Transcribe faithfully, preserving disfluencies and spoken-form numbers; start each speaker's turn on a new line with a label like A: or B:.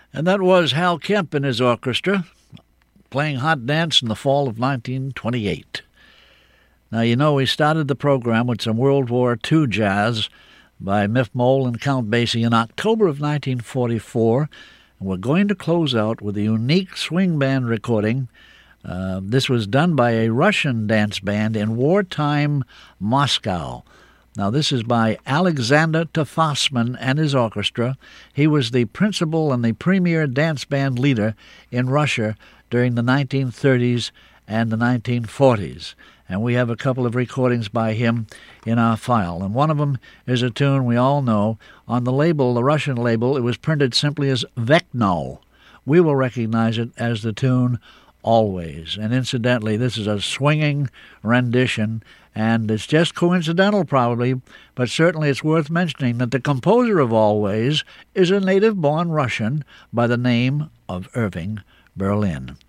A: And that was Hal Kemp and his orchestra playing Hot Dance in the fall of nineteen twenty-eight. Now, you know, we started the program with some World War Two jazz by Miff Mole and Count Basie in October of nineteen forty-four, and we're going to close out with a unique swing band recording. Uh, this was done by a Russian dance band in wartime Moscow. Now, this is by Alexander Tofosman and his orchestra. He was the principal and the premier dance band leader in Russia during the nineteen thirties and the nineteen forties. And we have a couple of recordings by him in our file. And one of them is a tune we all know. On the label, the Russian label, it was printed simply as Vekno. We will recognize it as the tune Always. And incidentally, this is a swinging rendition, and it's just coincidental probably, but certainly it's worth mentioning that the composer of Always is a native-born Russian by the name of Irving Berlin.